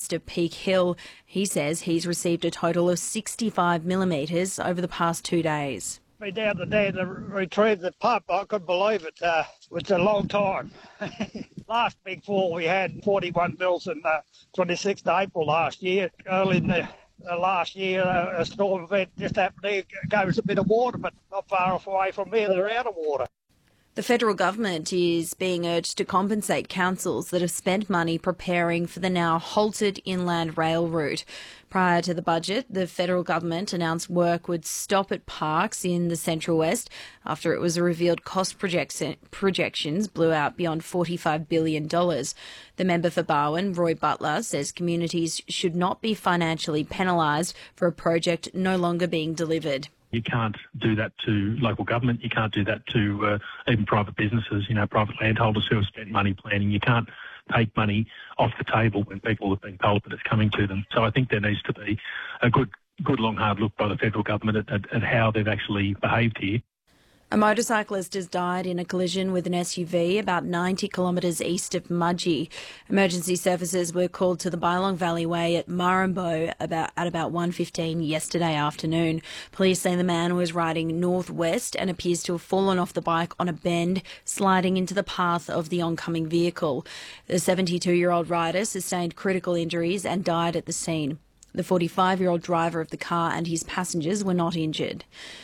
east of Peak Hill. He says he's received a total of 65 millimetres over the past 2 days. Me down there to retrieve the pup. I couldn't believe it. It's a long time. Last big fall we had 41 mils in 26th April last year. Early in the last year, a storm event just happened there. Gave us a bit of water, but not far away from here, they're out of water. The federal government is being urged to compensate councils that have spent money preparing for the now halted inland rail route. Prior to the budget, the federal government announced work would stop at parks in the Central West after it was revealed cost projections blew out beyond $45 billion. The member for Barwon, Roy Butler, says communities should not be financially penalised for a project no longer being delivered. You can't do that to local government. You can't do that to even private businesses, private landholders who have spent money planning. You can't take money off the table when people have been told that it's coming to them. So I think there needs to be a good long, hard look by the federal government at how they've actually behaved here. A motorcyclist has died in a collision with an SUV about 90 kilometres east of Mudgee. Emergency services were called to the Bylong Valley Way at Marambo at about 1:15 yesterday afternoon. Police say the man was riding northwest and appears to have fallen off the bike on a bend, sliding into the path of the oncoming vehicle. The 72-year-old rider sustained critical injuries and died at the scene. The 45-year-old driver of the car and his passengers were not injured.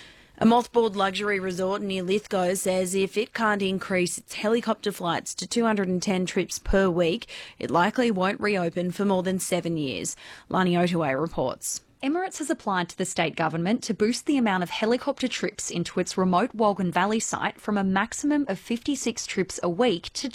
A mothballed luxury resort near Lithgow says if it can't increase its helicopter flights to 210 trips per week, it likely won't reopen for more than 7 years. Lani Otaway reports. Emirates has applied to the state government to boost the amount of helicopter trips into its remote Walgan Valley site from a maximum of 56 trips a week to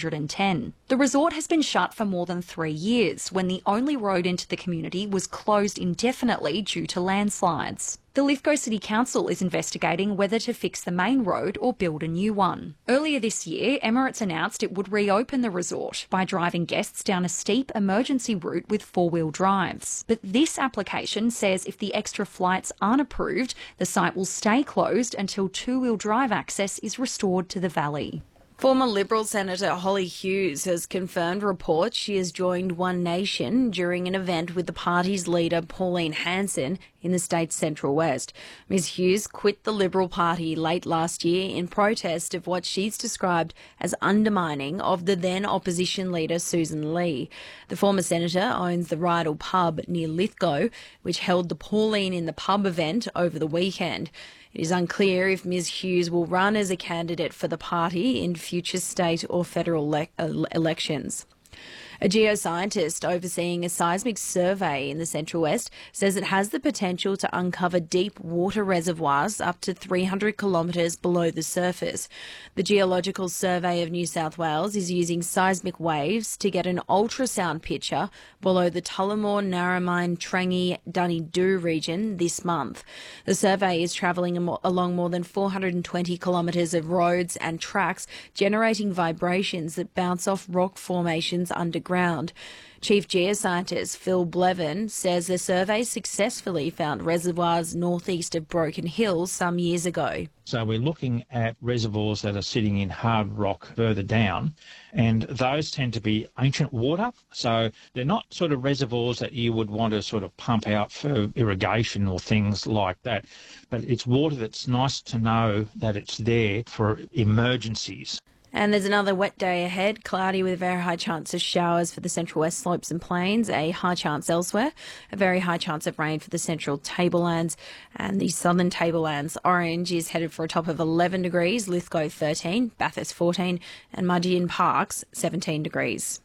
210. The resort has been shut for more than 3 years when the only road into the community was closed indefinitely due to landslides. The Lithgow City Council is investigating whether to fix the main road or build a new one. Earlier this year, Emirates announced it would reopen the resort by driving guests down a steep emergency route with four-wheel drives. But this application says if the extra flights aren't approved, the site will stay closed until two-wheel drive access is restored to the valley. Former Liberal Senator Holly Hughes has confirmed reports she has joined One Nation during an event with the party's leader Pauline Hanson in the state's Central West. Ms Hughes quit the Liberal Party late last year in protest of what she's described as undermining of the then opposition leader Susan Lee. The former senator owns the Rydal pub near Lithgow, which held the Pauline in the Pub event over the weekend. It is unclear if Ms Hughes will run as a candidate for the party in future state or federal elections. A geoscientist overseeing a seismic survey in the Central West says it has the potential to uncover deep water reservoirs up to 300 kilometres below the surface. The Geological Survey of New South Wales is using seismic waves to get an ultrasound picture below the Tullamore, Narromine, Trangie, Dunedoo region this month. The survey is travelling along more than 420 kilometres of roads and tracks, generating vibrations that bounce off rock formations underground. Chief Geoscientist Phil Blevin says the survey successfully found reservoirs northeast of Broken Hill some years ago. So we're looking at reservoirs that are sitting in hard rock further down, and those tend to be ancient water. So they're not sort of reservoirs that you would want to sort of pump out for irrigation or things like that. But it's water that's nice to know that it's there for emergencies. And there's another wet day ahead, cloudy with a very high chance of showers for the Central West Slopes and Plains, a high chance elsewhere, a very high chance of rain for the Central Tablelands and the Southern Tablelands. Orange is headed for a top of 11 degrees, Lithgow 13, Bathurst 14 and Mudgee and Parkes 17 degrees.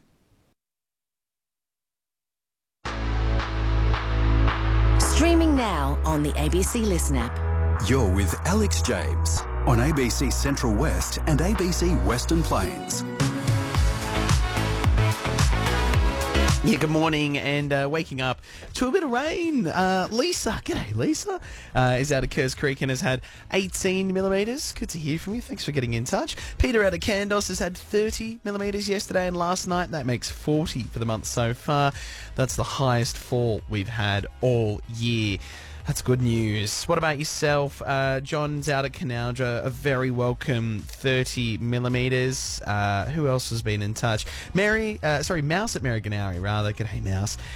Streaming now on the ABC Listen app. You're with Alex James on ABC Central West and ABC Western Plains. Yeah, good morning, and waking up to a bit of rain. Lisa, g'day Lisa, is out at Kerrs Creek and has had 18 millimetres. Good to hear from you. Thanks for getting in touch. Peter out at Kandos has had 30 millimetres yesterday and last night. That makes 40 for the month so far. That's the highest fall we've had all year. That's good news. What about yourself? John's out at Canaldra, a very welcome 30 millimetres. Who else has been in touch? Mouse at Mariganauri, rather. G'day, Mouse.